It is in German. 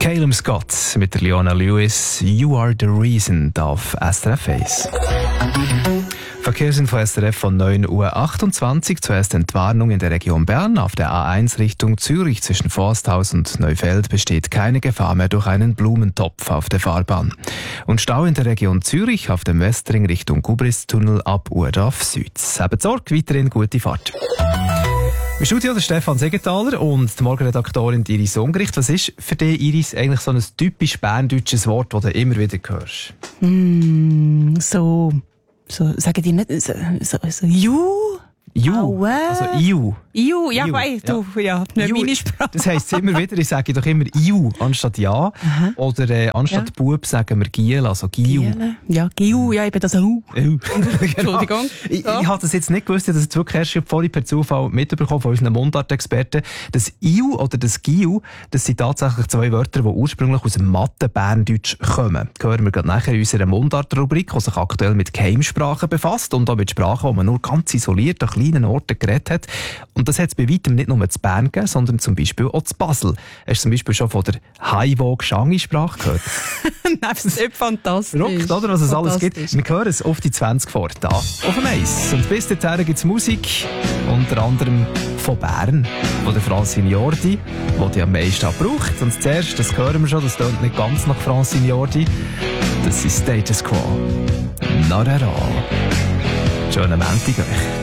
Calum Scott mit der Leona Lewis. You are the reason auf SRF 1. Verkehrsinfo SRF von 9:28 Uhr. Zuerst Entwarnung in der Region Bern. Auf der A1 Richtung Zürich zwischen Forsthaus und Neufeld besteht keine Gefahr mehr durch einen Blumentopf auf der Fahrbahn. Und Stau in der Region Zürich auf dem Westring Richtung Gubristunnel ab Urdorf Süd. Habt Sorge, weiterhin gute Fahrt. Im Studio der Stefan Segenthaler und die Morgenredaktorin Iris Ungericht. Was ist für dich, Iris, eigentlich so ein typisch berndeutsches Wort, das du immer wieder hörst? So sagen die nicht, so you? You, also you. You, ja, You, weißt du, ja, nicht You, meine Sprache. das heisst immer wieder, ich sage doch immer you anstatt ja. Aha. Oder anstatt Bub sagen wir Giel, also Giu. Ja, Giu, ja, eben das Genau. Entschuldigung. Ich habe das jetzt nicht gewusst, ich habe das jetzt wirklich erst vorhin per Zufall mitbekommen von unseren Mundartexperten. Das Iu oder das Giu, das sind tatsächlich zwei Wörter, die ursprünglich aus dem Mathe-Berndeutsch kommen. Das hören wir gerade nachher in unserer Mundart-Rubrik, die sich aktuell mit Geheimsprachen befasst und auch mit Sprachen, die man nur ganz isoliert an kleinen Orten geredet hat. Und das hat es bei weitem nicht nur zu Bern gegeben, sondern zum Beispiel auch zu Basel. Hast du zum Beispiel schon von der Haiwo-Gshangi-Sprache gehört? Nein, das ist nicht fantastisch. Verrückt, oder? Was es alles gibt. Wir hören es auf die 20 vor, da auf dem Eis. Und bis dahin gibt es Musik, unter anderem von Bern, von der Francine Jordi, die die am meisten braucht. Und zuerst, das hören wir schon, das klingt nicht ganz nach Francine Jordi, das ist Status Quo. Not at all. Schönen Montag euch.